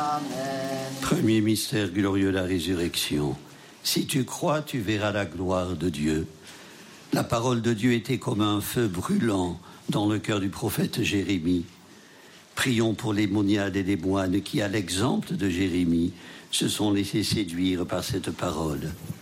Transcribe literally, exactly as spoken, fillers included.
Amen. Premier mystère glorieux, la résurrection. Si tu crois, tu verras la gloire de Dieu. La parole de Dieu était comme un feu brûlant dans le cœur du prophète Jérémie. Prions pour les moniades et les moines qui, à l'exemple de Jérémie, se sont laissés séduire par cette parole.